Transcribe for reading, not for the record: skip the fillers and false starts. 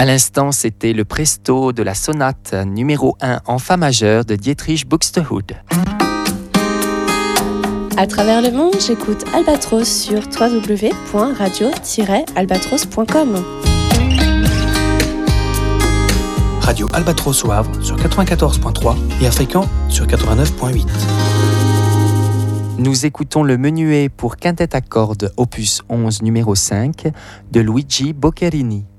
À l'instant, c'était le presto de la sonate numéro 1 en fa majeur de Dietrich Buxtehude. À travers le monde, j'écoute Albatros sur www.radio-albatros.com. Radio Albatros au Havre sur 94.3 et à Fécamp sur 89.8. Nous écoutons le menuet pour quintette à cordes opus 11 numéro 5 de Luigi Boccherini.